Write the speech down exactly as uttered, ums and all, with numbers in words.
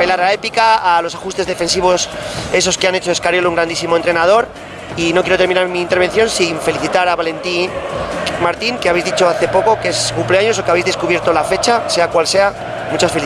apelar a la épica, a los ajustes defensivos, esos que han hecho Scariolo, un grandísimo entrenador. Y no quiero terminar mi intervención sin felicitar a Valentín Martín, que habéis dicho hace poco que es cumpleaños o que habéis descubierto la fecha, sea cual sea. Muchas felicidades.